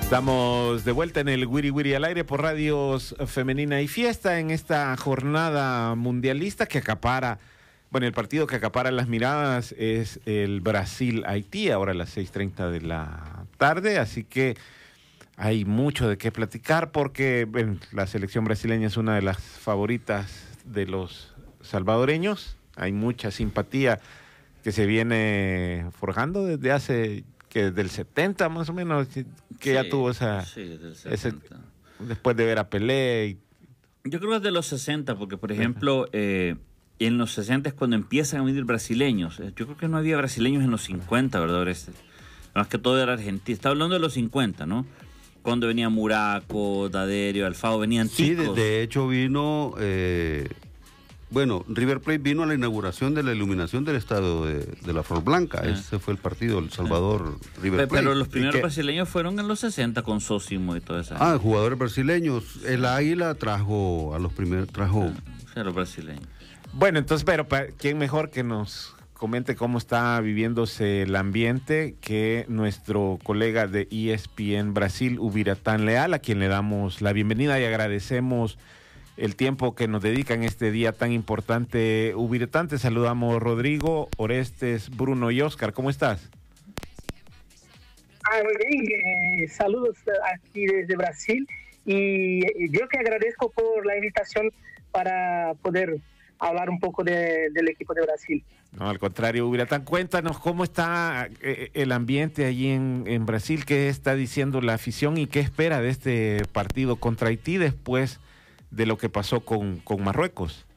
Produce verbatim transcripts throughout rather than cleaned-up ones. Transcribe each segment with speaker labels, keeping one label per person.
Speaker 1: Estamos de vuelta en el Wiri Wiri al aire por Radios Femenina y Fiesta en esta jornada mundialista que acapara, bueno, el partido que acapara las miradas es el Brasil-Haití, ahora a las seis treinta de la tarde, así que hay mucho de qué platicar porque bueno, la selección brasileña es una de las favoritas de los salvadoreños, hay mucha simpatía que se viene forjando desde hace... que desde el setenta más o menos, que sí, ya tuvo esa...
Speaker 2: Sí, desde el
Speaker 1: ese,
Speaker 2: setenta.
Speaker 1: después de ver a Pelé. Y...
Speaker 2: Yo creo que es de los sesenta, porque por ejemplo, eh, en los sesenta es cuando empiezan a venir brasileños. Yo creo que no había brasileños en los cincuenta, ¿verdad? Este, más que todo era argentino. Está hablando de los cincuenta, ¿no? Cuando venía Muraco, Daderio, Alfao, venían
Speaker 3: sí,
Speaker 2: chicos.
Speaker 3: Sí, de, de hecho vino... Eh... Bueno, River Plate vino a la inauguración de la iluminación del estadio de, de la Flor Blanca. Ah. Ese fue el partido, El Salvador, ah. River Plate.
Speaker 2: Pero los primeros brasileños fueron en los sesenta con Sósimo y todo eso.
Speaker 3: Ah, jugadores brasileños. El Águila trajo a los primeros, trajo...
Speaker 2: Ah, o sea, los brasileños.
Speaker 1: Bueno, entonces, pero ¿quién mejor que nos comente cómo está viviéndose el ambiente que nuestro colega de E S P N Brasil, Ubiratán Leal, a quien le damos la bienvenida y agradecemos el tiempo que nos dedican este día tan importante. Ubiratán, te saludamos Rodrigo, Orestes, Bruno y Oscar. ¿Cómo estás?
Speaker 4: Ah, muy bien, eh, saludos aquí desde Brasil y yo que agradezco por la invitación para poder hablar un poco de, del equipo de Brasil.
Speaker 1: No, al contrario, Ubiratán, cuéntanos cómo está eh, el ambiente allí en, en Brasil, qué está diciendo la afición y qué espera de este partido contra Haití después de lo que pasó con, con Marruecos.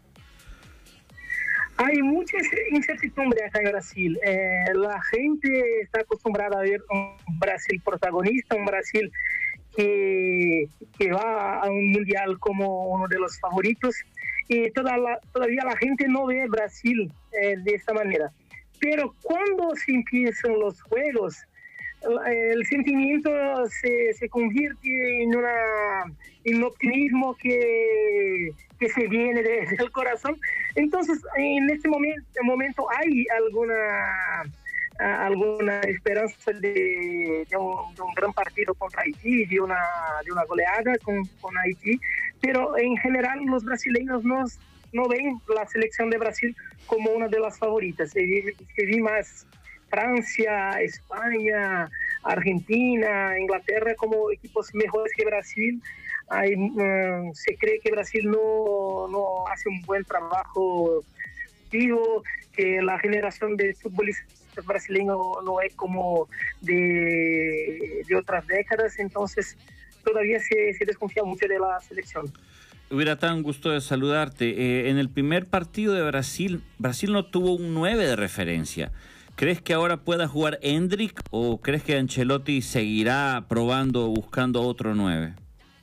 Speaker 4: Hay mucha incertidumbre acá en Brasil. Eh, la gente está acostumbrada a ver un Brasil protagonista, un Brasil que, que va a un mundial como uno de los favoritos. Y toda la, todavía la gente no ve Brasil eh, de esta manera. Pero cuando se empiezan los juegos, el sentimiento se, se convierte en, una, en un optimismo que, que se viene desde el corazón. Entonces, en este momento, momento hay alguna, alguna esperanza de, de, un, de un gran partido contra Haití, de una, de una goleada con, con Haití, pero en general los brasileños no, no ven la selección de Brasil como una de las favoritas. Se ve, se ve más Francia, España, Argentina, Inglaterra como equipos mejores que Brasil. Hay, um, se cree que Brasil no, no hace un buen trabajo, digo, que la generación de futbolistas brasileños no es como de, de otras décadas, entonces todavía se, se desconfía mucho de la selección.
Speaker 2: Ubiratán, un gusto de saludarte. Eh, en el primer partido de Brasil, Brasil no tuvo un nueve de referencia. ¿Crees que ahora pueda jugar Endrick o crees que Ancelotti seguirá probando, buscando otro nueve?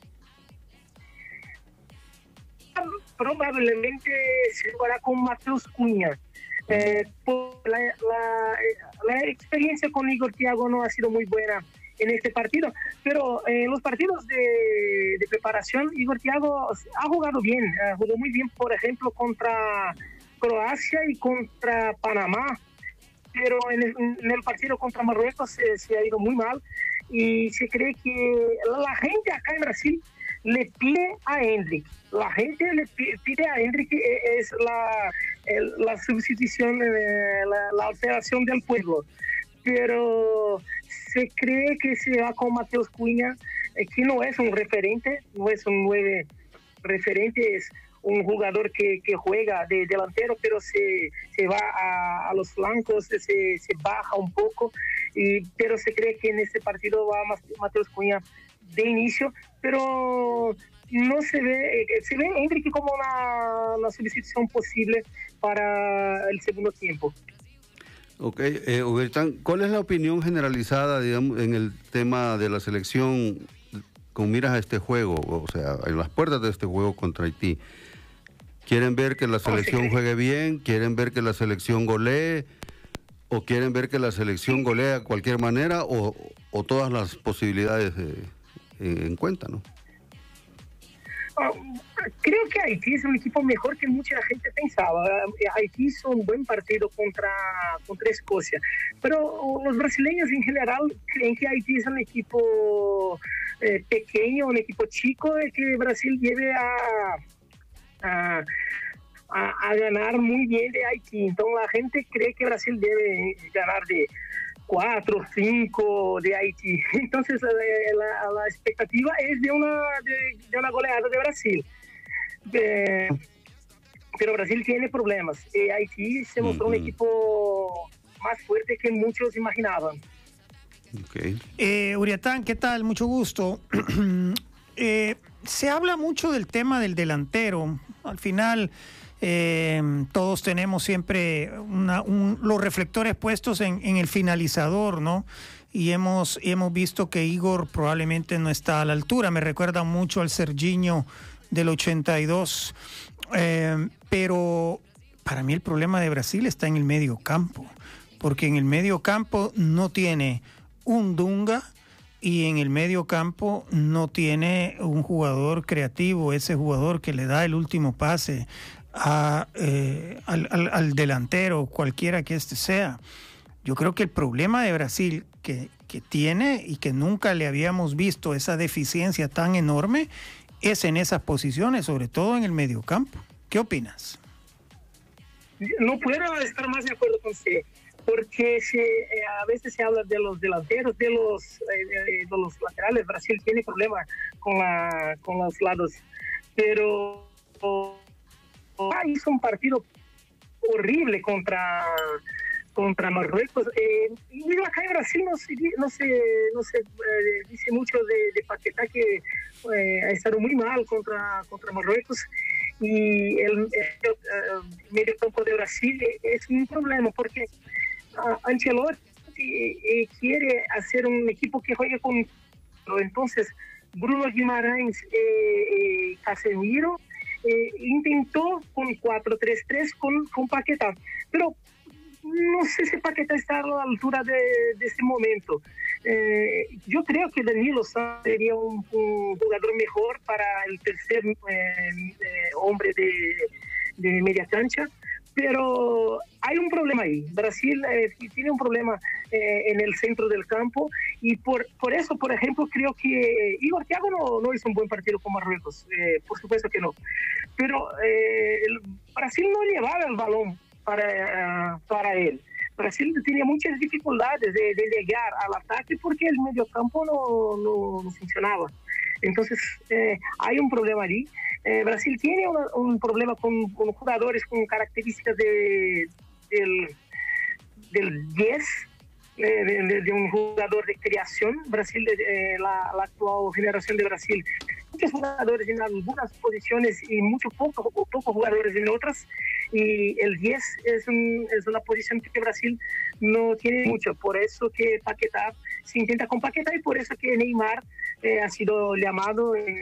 Speaker 4: Probablemente se jugará con Matheus Cunha. Eh, la, la, la experiencia con Igor Thiago no ha sido muy buena en este partido, pero en eh, los partidos de, de preparación Igor Thiago ha jugado bien, ha jugado muy bien, por ejemplo, contra Croacia y contra Panamá. Pero en el, en el partido contra Marruecos se, se ha ido muy mal y se cree que la gente acá en Brasil le pide a Endrick. La gente le pide a Endrick, es la, el, la sustitución, eh, la, la alteración del pueblo. Pero se cree que se va con Matheus Cunha, eh, que no es un referente, no es un nueve referente, es un jugador que, que juega de delantero, pero se, se va a, a los flancos, se, se baja un poco, y, pero se cree que en este partido va Matheus Cunha de inicio, pero no se ve, se ve Endrick como una, una sustitución posible para el segundo tiempo.
Speaker 3: Ok, eh, Ubiratán, ¿cuál es la opinión generalizada, digamos, en el tema de la selección con miras a este juego, o sea, en las puertas de este juego contra Haití? ¿Quieren ver que la selección juegue bien? ¿Quieren ver que la selección golee? ¿O quieren ver que la selección golee de cualquier manera? ¿O, o todas las posibilidades eh, en cuenta, no?
Speaker 4: Uh, creo que Haití es un equipo mejor que mucha gente pensaba. Haití hizo un buen partido contra, contra Escocia, pero los brasileños en general creen que Haití es un equipo equipo eh, pequeño, un equipo chico, eh, que Brasil lleve a, a, a, a ganar muy bien de Haití. Entonces la gente cree que Brasil debe ganar de cuatro, cinco de Haití. Entonces eh, la, la expectativa es de una, de, de una goleada de Brasil. Eh, pero Brasil tiene problemas. Eh, Haití se mostró uh-huh. un equipo más fuerte que muchos imaginaban.
Speaker 3: Okay.
Speaker 5: Eh, Uriatán, ¿qué tal? Mucho gusto. eh, se habla mucho del tema del delantero. Al final, eh, todos tenemos siempre una, un, los reflectores puestos en, en el finalizador, ¿no? Y hemos, hemos visto que Igor probablemente no está a la altura. Me recuerda mucho al Serginho del ochenta y dos. Eh, pero para mí el problema de Brasil está en el medio campo. Porque en el medio campo no tiene un Dunga y en el medio campo no tiene un jugador creativo, ese jugador que le da el último pase a, eh, al, al, al delantero, cualquiera que este sea. Yo creo que el problema de Brasil que, que tiene y que nunca le habíamos visto esa deficiencia tan enorme es en esas posiciones, sobre todo en el medio campo. ¿Qué opinas?
Speaker 4: No puedo estar más de acuerdo con usted, porque se, eh, a veces se habla de los delanteros, de los, eh, de los laterales. Brasil tiene problemas con, la, con los lados, pero oh, oh, hizo un partido horrible contra, contra Marruecos. Eh, y acá en Brasil no se, no se, no se eh, dice mucho de, de Paquetá, que eh, ha estado muy mal contra, contra Marruecos. Y el, el, el medio campo de Brasil es un problema, porque uh, Ancelotti eh, quiere hacer un equipo que juegue con... Entonces, Bruno Guimarães, eh, eh, Casemiro, eh, intentó con cuatro tres tres con, con Paquetá. Pero no sé si Paquetá está a la altura de, de este momento. Eh, yo creo que Danilo sería un, un jugador mejor para el tercer eh, eh, hombre de, de media cancha, pero hay un problema ahí. Brasil eh, tiene un problema eh, en el centro del campo, y por, por eso, por ejemplo, creo que Igor Thiago no, no hizo un buen partido con Marruecos, eh, por supuesto que no, pero eh, el Brasil no llevaba el balón para, uh, para él. Brasil tenía muchas dificultades de, de llegar al ataque porque el mediocampo no, no, no funcionaba. Entonces, eh, hay un problema allí. Eh, Brasil tiene una, un problema con, con jugadores con características de, del, del diez, eh, de, de un jugador de creación. Brasil, eh, la, la actual generación de Brasil, muchos jugadores en algunas posiciones y muchos pocos poco jugadores en otras. Y el diez es, un, es una posición que Brasil no tiene mucho, por eso que Paquetá se intenta con Paquetá, y por eso que Neymar eh, ha sido llamado en,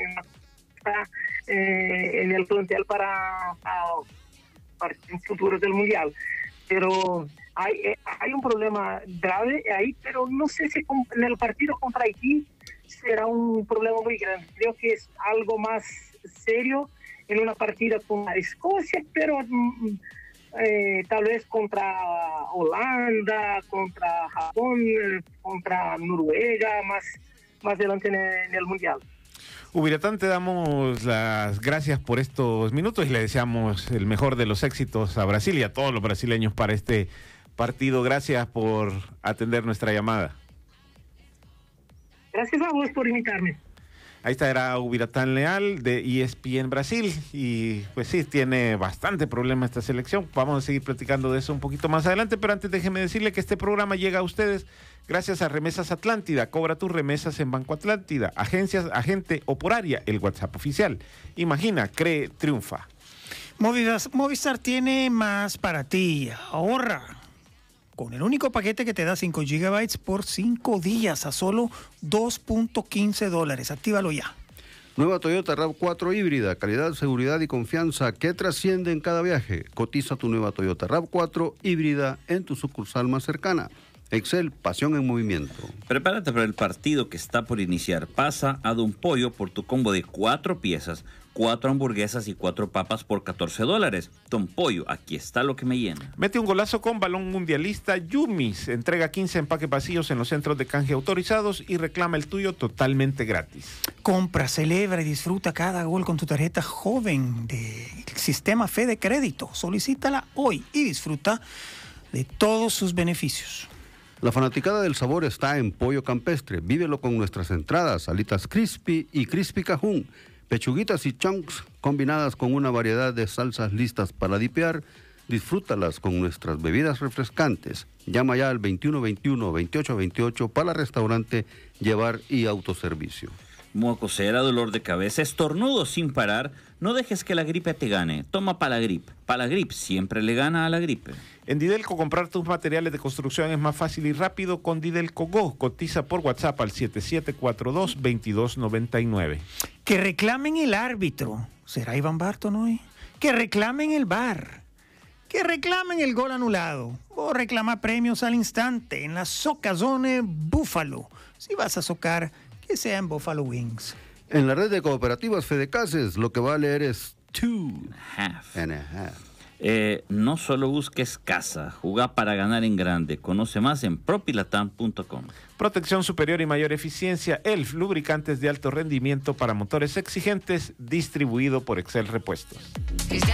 Speaker 4: eh, en el plantel para, para, para el futuro del Mundial. Pero hay, hay un problema grave ahí, pero no sé si en el partido contra Haití será un problema muy grande. Creo que es algo más serio en una partida con Escocia, pero eh, tal vez contra Holanda, contra Japón, contra Noruega, más, más adelante en el, en el Mundial.
Speaker 1: Ubiratán, te damos las gracias por estos minutos y le deseamos el mejor de los éxitos a Brasil y a todos los brasileños para este partido. Gracias por atender nuestra llamada.
Speaker 4: Gracias a vos por invitarme.
Speaker 1: Ahí está, era Ubiratán Leal de E S P N Brasil, y pues sí, tiene bastante problema esta selección. Vamos a seguir platicando de eso un poquito más adelante, pero antes déjeme decirle que este programa llega a ustedes gracias a Remesas Atlántida. Cobra tus remesas en Banco Atlántida, agencias, agente o por área, el WhatsApp oficial. Imagina, cree, triunfa.
Speaker 5: Movistar, Movistar tiene más para ti. Ahorra con el único paquete que te da cinco gigabytes por cinco días a solo dos punto quince dólares. Actívalo ya.
Speaker 3: Nueva Toyota RAV cuatro híbrida, calidad, seguridad y confianza que trasciende en cada viaje. Cotiza tu nueva Toyota RAV cuatro híbrida en tu sucursal más cercana. Excel, pasión en movimiento.
Speaker 2: Prepárate para el partido que está por iniciar. Pasa a Don Pollo por tu combo de cuatro piezas, cuatro hamburguesas y cuatro papas por catorce dólares. Don Pollo, aquí está lo que me llena.
Speaker 1: Mete un golazo con balón mundialista Yumis. Entrega quince empaques vacíos en los centros de canje autorizados y reclama el tuyo totalmente gratis.
Speaker 5: Compra, celebra y disfruta cada gol con tu tarjeta joven del sistema Fede Crédito. Solicítala hoy y disfruta de todos sus beneficios.
Speaker 3: La fanaticada del sabor está en Pollo Campestre. Vívelo con nuestras entradas, alitas crispy y crispy cajún, pechuguitas y chunks combinadas con una variedad de salsas listas para dipear. Disfrútalas con nuestras bebidas refrescantes. Llama ya al veintiuno veintiuno, veintiocho veintiocho para restaurante, llevar y autoservicio.
Speaker 2: Mocosera, dolor de cabeza, estornudo sin parar. No dejes que la gripe te gane. Toma Palagrip. Palagrip siempre le gana a la gripe.
Speaker 1: En Didelco, comprar tus materiales de construcción es más fácil y rápido con Didelco Go. Cotiza por WhatsApp al siete siete cuatro dos, dos dos nueve nueve.
Speaker 5: Que reclamen el árbitro. ¿Será Iván Barton hoy? Que reclamen el V A R. Que reclamen el gol anulado. O reclama premios al instante en la Socazone Búfalo. Si vas a socar, que sea en Buffalo Wings.
Speaker 3: En la red de cooperativas Fedecases, lo que vale eres two
Speaker 2: Half.
Speaker 3: and a half.
Speaker 2: Eh, no solo busques casa, jugá para ganar en grande. Conoce más en propilatam punto com.
Speaker 1: Protección superior y mayor eficiencia. E L F, lubricantes de alto rendimiento para motores exigentes, distribuido por Excel Repuestos.